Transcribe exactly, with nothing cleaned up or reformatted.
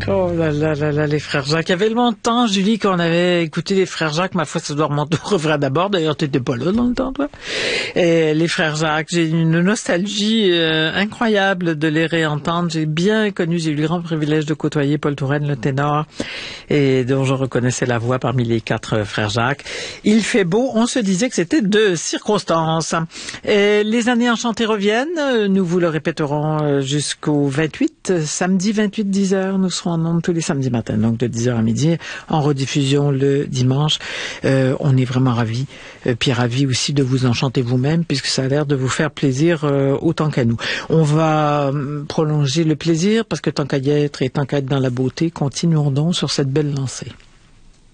Oh là là là là, les frères Jacques. Il y avait longtemps, Julie, qu'on avait écouté les frères Jacques. Ma foi, ça doit remonter au refrain d'abord. D'ailleurs, t'étais pas là dans le temps, toi. Et les frères Jacques, j'ai une nostalgie euh, incroyable de les réentendre. J'ai bien connu, j'ai eu le grand privilège de côtoyer Paul Touraine, le ténor, et dont je reconnaissais la voix parmi les quatre frères Jacques. Il fait beau. On se disait que c'était de circonstance. Et les années enchantées reviennent. Nous vous le répéterons jusqu'au vingt-huit, samedi vingt-huit, dix heures. Nous serons en ondes tous les samedis matins, donc de dix heures à midi, en rediffusion le dimanche. Euh, on est vraiment ravis, euh, puis ravis aussi de vous enchanter vous-même, puisque ça a l'air de vous faire plaisir euh, autant qu'à nous. On va euh, prolonger le plaisir, parce que tant qu'à y être et tant qu'à être dans la beauté, continuons donc sur cette belle lancée.